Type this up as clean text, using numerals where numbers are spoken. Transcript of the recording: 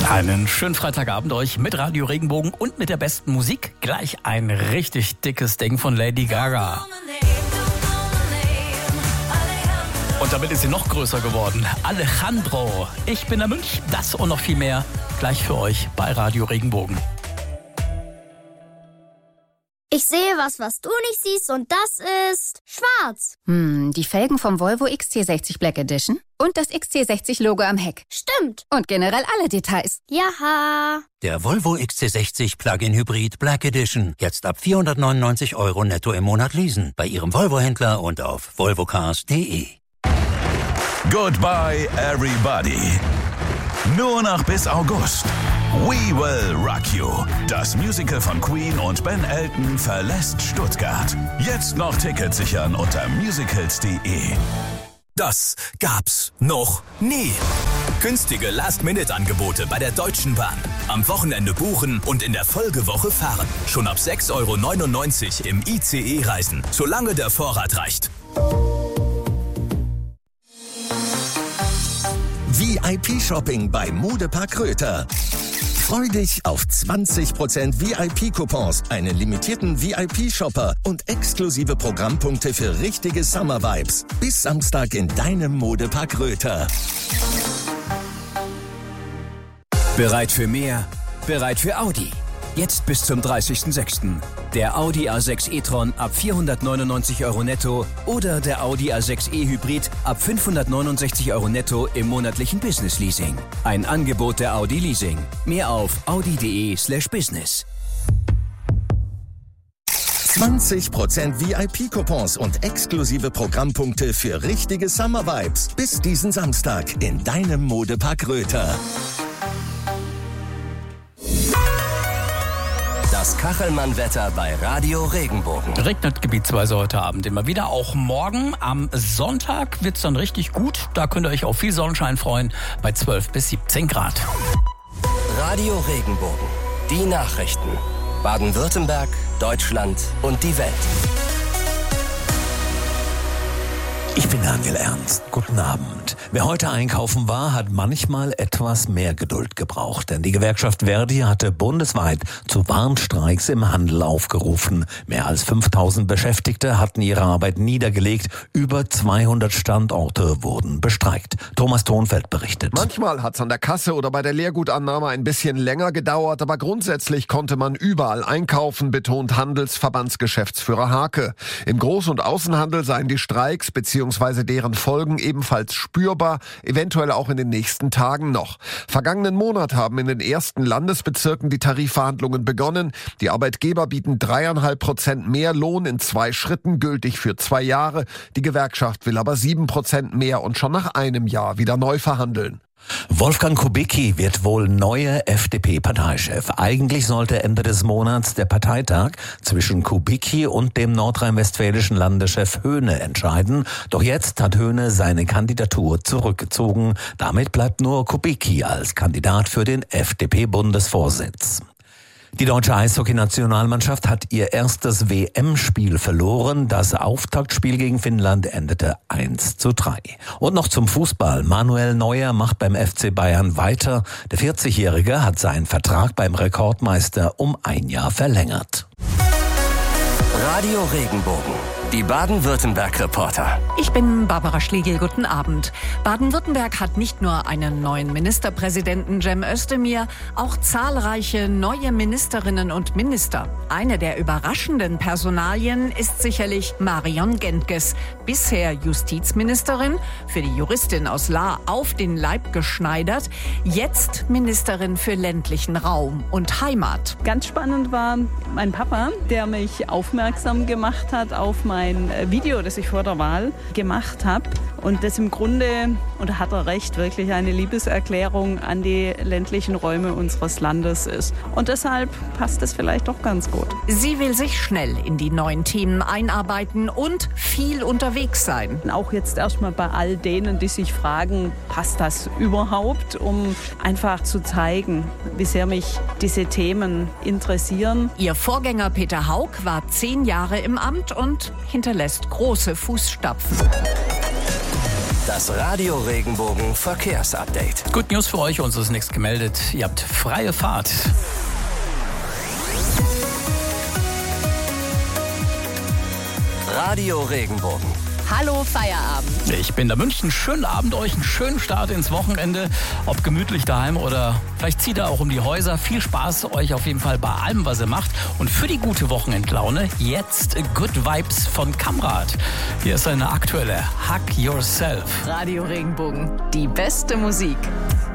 Einen schönen Freitagabend euch mit Radio Regenbogen und mit der besten Musik. Gleich ein richtig dickes Ding von Lady Gaga. Und damit ist sie noch größer geworden. Alejandro. Ich bin der Münch. Das und noch viel mehr gleich für euch bei Radio Regenbogen. Ich sehe was du nicht siehst, und das ist schwarz. Die Felgen vom Volvo XC60 Black Edition und das XC60-Logo am Heck. Stimmt. Und generell alle Details. Jaha. Der Volvo XC60 Plug-in Hybrid Black Edition. Jetzt ab 499 € netto im Monat leasen. Bei Ihrem Volvo-Händler und auf volvocars.de. Goodbye everybody. Nur noch bis August. We Will Rock You. Das Musical von Queen und Ben Elton verlässt Stuttgart. Jetzt noch Tickets sichern unter musicals.de. Das gab's noch nie. Günstige Last-Minute-Angebote bei der Deutschen Bahn. Am Wochenende buchen und in der Folgewoche fahren. Schon ab 6,99 € im ICE reisen, solange der Vorrat reicht. VIP-Shopping bei Modepark Röther. Freu dich auf 20% VIP-Coupons, einen limitierten VIP-Shopper und exklusive Programmpunkte für richtige Summer-Vibes. Bis Samstag in deinem Modepark Röther. Bereit für mehr? Bereit für Audi. Jetzt bis zum 30.06. Der Audi A6 e-tron ab 499 € netto oder der Audi A6 e-Hybrid ab 569 € netto im monatlichen Business-Leasing. Ein Angebot der Audi Leasing. Mehr auf audi.de/business. 20% VIP-Coupons und exklusive Programmpunkte für richtige Summer-Vibes. Bis diesen Samstag in deinem Modepark Röther. Das Kachelmann-Wetter bei Radio Regenbogen. Regnet gebietsweise heute Abend immer wieder. Auch morgen am Sonntag wird's dann richtig gut. Da könnt ihr euch auf viel Sonnenschein freuen bei 12 bis 17 Grad. Radio Regenbogen. Die Nachrichten. Baden-Württemberg, Deutschland und die Welt. Ich bin Daniel Ernst. Guten Abend. Wer heute einkaufen war, hat manchmal etwas mehr Geduld gebraucht. Denn die Gewerkschaft Verdi hatte bundesweit zu Warnstreiks im Handel aufgerufen. Mehr als 5000 Beschäftigte hatten ihre Arbeit niedergelegt. Über 200 Standorte wurden bestreikt. Thomas Thonfeld berichtet. Manchmal hat's an der Kasse oder bei der Leergutannahme ein bisschen länger gedauert, aber grundsätzlich konnte man überall einkaufen, betont Handelsverbandsgeschäftsführer Hake. Im Groß- und Außenhandel seien die Streiks bzw. deren Folgen ebenfalls spürbar, eventuell auch in den nächsten Tagen noch. Vergangenen Monat haben in den ersten Landesbezirken die Tarifverhandlungen begonnen. Die Arbeitgeber bieten 3,5% mehr Lohn in 2 Schritten, gültig für 2 Jahre. Die Gewerkschaft will aber 7% mehr und schon nach einem Jahr wieder neu verhandeln. Wolfgang Kubicki wird wohl neuer FDP-Parteichef. Eigentlich sollte Ende des Monats der Parteitag zwischen Kubicki und dem nordrhein-westfälischen Landeschef Höhne entscheiden. Doch jetzt hat Höhne seine Kandidatur zurückgezogen. Damit bleibt nur Kubicki als Kandidat für den FDP-Bundesvorsitz. Die deutsche Eishockey-Nationalmannschaft hat ihr erstes WM-Spiel verloren. Das Auftaktspiel gegen Finnland endete 1:3. Und noch zum Fußball. Manuel Neuer macht beim FC Bayern weiter. Der 40-Jährige hat seinen Vertrag beim Rekordmeister um 1 Jahr verlängert. Radio Regenbogen. Die Baden-Württemberg-Reporter. Ich bin Barbara Schlegel, guten Abend. Baden-Württemberg hat nicht nur einen neuen Ministerpräsidenten Cem Özdemir, auch zahlreiche neue Ministerinnen und Minister. Eine der überraschenden Personalien ist sicherlich Marion Gentges, bisher Justizministerin, für die Juristin aus Lahr auf den Leib geschneidert, jetzt Ministerin für ländlichen Raum und Heimat. Ganz spannend war mein Papa, der mich aufmerksam gemacht hat auf mein Video, das ich vor der Wahl gemacht habe. Und das im Grunde, und da hat er recht, wirklich eine Liebeserklärung an die ländlichen Räume unseres Landes ist. Und deshalb passt es vielleicht doch ganz gut. Sie will sich schnell in die neuen Themen einarbeiten und viel unterwegs sein. Auch jetzt erstmal bei all denen, die sich fragen, passt das überhaupt, um einfach zu zeigen, wie sehr mich diese Themen interessieren. Ihr Vorgänger Peter Haug war 10 Jahre im Amt und hinterlässt große Fußstapfen. Das Radio Regenbogen Verkehrsupdate. Good News für euch, uns ist nichts gemeldet. Ihr habt freie Fahrt. Radio Regenbogen. Hallo Feierabend. Ich bin der München. Schönen Abend euch, einen schönen Start ins Wochenende. Ob gemütlich daheim oder vielleicht zieht ihr auch um die Häuser. Viel Spaß euch auf jeden Fall bei allem, was ihr macht. Und für die gute Wochenendlaune jetzt Good Vibes von Kamrat. Hier ist eine aktuelle Hug Yourself. Radio Regenbogen, die beste Musik.